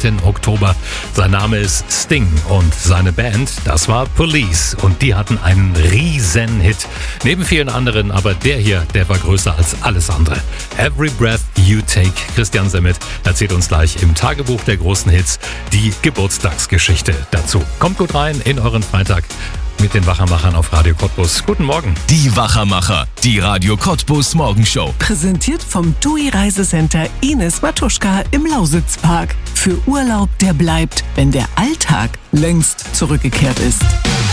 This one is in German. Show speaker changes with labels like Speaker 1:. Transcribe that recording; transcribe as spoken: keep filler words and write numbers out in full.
Speaker 1: zweiten Oktober. Sein Name ist Sting und seine Band, das war Police. Und die hatten einen riesen Hit. Neben vielen anderen, aber der hier, der war größer als alles andere. Every Breath You Take. Christian Semmet erzählt uns gleich im Tagebuch der großen Hits die Geburtstagsgeschichte dazu. Kommt gut rein in euren Freitag mit den Wachermachern auf Radio Cottbus. Guten Morgen.
Speaker 2: Die Wachermacher, die Radio Cottbus Morgenshow.
Speaker 3: Präsentiert vom T U I Reisecenter Ines Matuschka im Lausitzpark. Für Urlaub, der bleibt, wenn der Alltag längst zurückgekehrt ist.